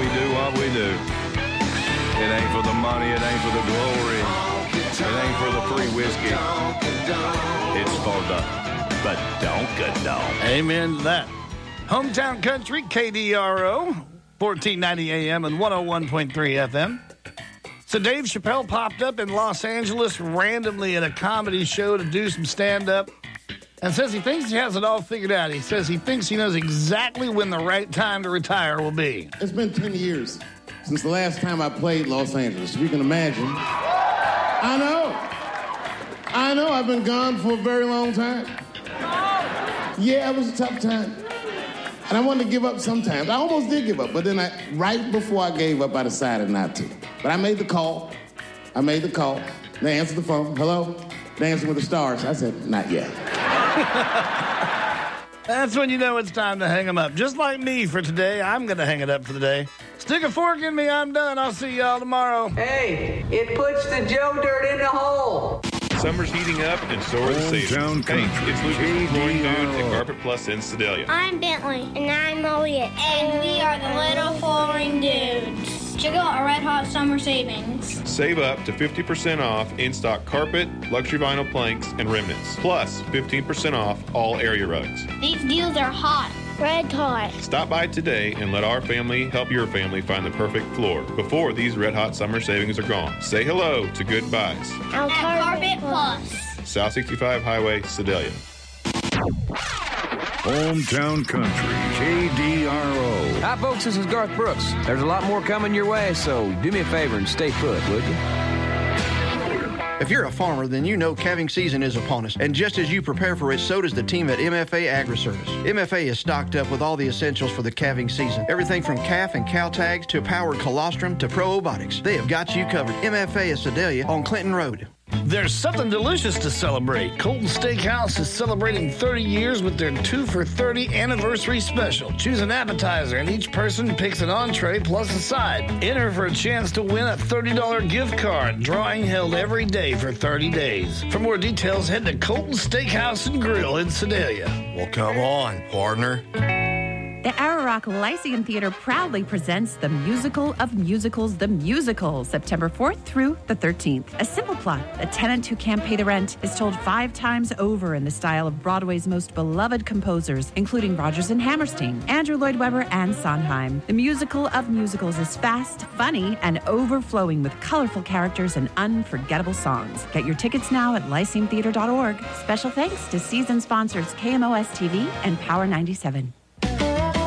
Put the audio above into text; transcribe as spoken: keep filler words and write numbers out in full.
do what we do. It ain't for the money, it ain't for the glory, it ain't for the free whiskey. It's for the badonkadonk. Amen to that. Hometown Country, K D R O, fourteen ninety A M and one oh one point three F M. So Dave Chappelle popped up in Los Angeles randomly at a comedy show to do some stand-up and says he thinks he has it all figured out. He says he thinks he knows exactly when the right time to retire will be. It's been ten years since the last time I played Los Angeles. If you can imagine. I know. I know. I've been gone for a very long time. Yeah, it was a tough time. And I wanted to give up sometimes. I almost did give up, but then I, right before I gave up, I decided not to. But I made the call. I made the call. They answered the phone. Hello? Dancing with the Stars. I said, not yet. That's when you know it's time to hang them up. Just like me for today, I'm going to hang it up for the day. Stick a fork in me, I'm done. I'll see y'all tomorrow. Hey, it puts the Joe Dirt in the hole. Summer's heating up, and so are the savings. Hey, it's Lucas from Flooring Dudes at Carpet Plus in Sedalia. I'm Bentley. And I'm Elliot. And we are the Little Flooring Dudes. Check out our Red Hot Summer Savings. Save up to fifty percent off in-stock carpet, luxury vinyl planks, and remnants. Plus fifteen percent off all area rugs. These deals are hot. Red Hot. Stop by today and let our family help your family find the perfect floor before these Red Hot Summer Savings are gone. Say hello to Good Buys. At Carpet Plus. South sixty-five Highway, Sedalia. Hometown Country, K D R O. Hi, folks. This is Garth Brooks. There's a lot more coming your way, so do me a favor and stay put, would you? If you're a farmer, then you know calving season is upon us. And just as you prepare for it, so does the team at M F A Agri-Service. M F A is stocked up with all the essentials for the calving season. Everything from calf and cow tags to powered colostrum to probiotics. They have got you covered. M F A is Sedalia on Clinton Road. There's something delicious to celebrate. Colton Steakhouse is celebrating thirty years with their two for thirty anniversary special. Choose an appetizer, and each person picks an entree plus a side. Enter for a chance to win a thirty dollars gift card. Drawing held every day for thirty days. For more details, head to Colton Steakhouse and Grill in Sedalia. Well, come on, partner. The Ararock Lyceum Theater proudly presents the musical of musicals, The Musical, September fourth through the thirteenth. A simple plot. A tenant who can't pay the rent is told five times over in the style of Broadway's most beloved composers, including Rodgers and Hammerstein, Andrew Lloyd Webber, and Sondheim. The Musical of Musicals is fast, funny, and overflowing with colorful characters and unforgettable songs. Get your tickets now at lyceum theater dot org. Special thanks to season sponsors K M O S T V and Power ninety-seven.